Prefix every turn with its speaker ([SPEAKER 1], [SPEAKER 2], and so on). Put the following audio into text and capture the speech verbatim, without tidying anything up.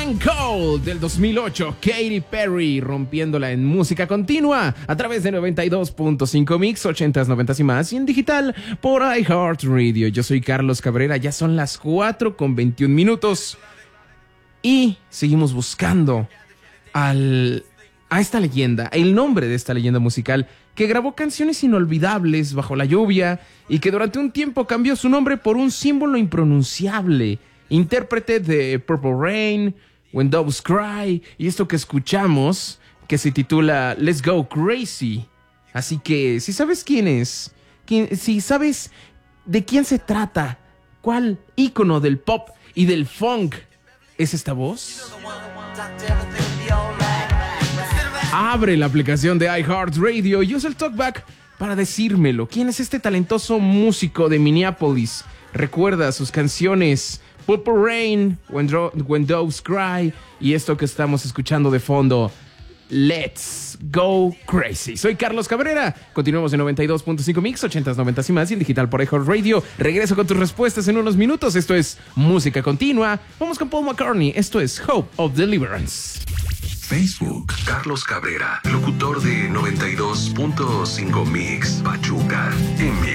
[SPEAKER 1] and Cold del dos mil ocho, Katy Perry rompiéndola en música continua a través de noventa y dos punto cinco Mix, ochentas, noventas y más, y en digital por iHeartRadio. Yo soy Carlos Cabrera, ya son las cuatro con veintiún minutos y seguimos buscando al, a esta leyenda, el nombre de esta leyenda musical que grabó canciones inolvidables bajo la lluvia y que durante un tiempo cambió su nombre por un símbolo impronunciable. Intérprete de Purple Rain, When Doves Cry y esto que escuchamos que se titula Let's Go Crazy. Así que si sabes quién es, quién, si sabes de quién se trata, cuál ícono del pop y del funk es esta voz, abre la aplicación de iHeartRadio y usa el TalkBack para decírmelo. ¿Quién es este talentoso músico de Minneapolis? Recuerda sus canciones Purple Rain, When, Dro- When Doves Cry y esto que estamos escuchando de fondo, Let's Go Crazy. Soy Carlos Cabrera. Continuamos en noventa y dos punto cinco Mix, ochentas, noventas y más y en digital por iHeartRadio. Regreso con tus respuestas en unos minutos. Esto es Música Continua. Vamos con Paul McCartney. Esto es Hope of Deliverance.
[SPEAKER 2] Facebook, Carlos Cabrera, locutor de noventa y dos punto cinco Mix, Pachuca, M